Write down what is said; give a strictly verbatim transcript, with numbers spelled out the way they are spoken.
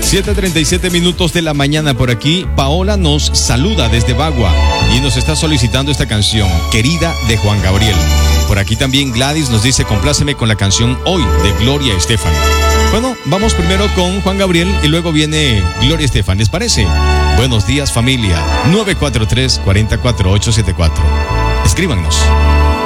siete treinta y siete minutos de la mañana por aquí. Paola nos saluda desde Bagua y nos está solicitando esta canción, Querida, de Juan Gabriel. Por aquí también Gladys nos dice, compláceme con la canción Hoy, de Gloria Estefan. Bueno, vamos primero con Juan Gabriel y luego viene Gloria Estefan, ¿les parece? Buenos días, familia. nueve cuatro tres, cuatro cuatro ocho siete cuatro. Escríbanos.